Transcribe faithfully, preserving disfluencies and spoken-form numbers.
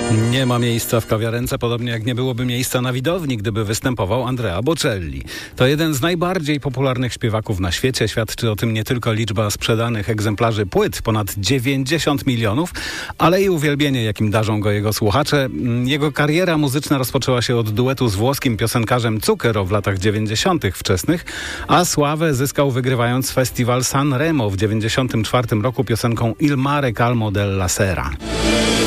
Nie ma miejsca w kawiarence, podobnie jak nie byłoby miejsca na widowni, gdyby występował Andrea Bocelli. To jeden z najbardziej popularnych śpiewaków na świecie. Świadczy o tym nie tylko liczba sprzedanych egzemplarzy płyt, ponad dziewięćdziesiąt milionów, ale i uwielbienie, jakim darzą go jego słuchacze. Jego kariera muzyczna rozpoczęła się od duetu z włoskim piosenkarzem Zucchero w latach dziewięćdziesiątych wczesnych, a sławę zyskał wygrywając festiwal Sanremo w dziewięćdziesiątym czwartym roku piosenką Il mare calmo della sera.